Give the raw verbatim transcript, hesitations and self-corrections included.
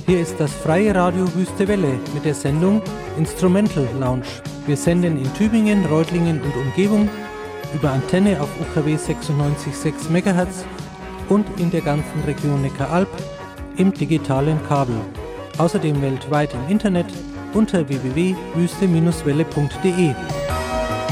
Hier ist das freie Radio Wüste Welle mit der Sendung Instrumental Lounge. Wir senden in Tübingen, Reutlingen und Umgebung über Antenne auf U K W sechsundneunzig Komma sechs Megahertz und in der ganzen Region Neckaralb im digitalen Kabel. Außerdem weltweit im Internet unter w w w punkt wüste Bindestrich welle punkt de.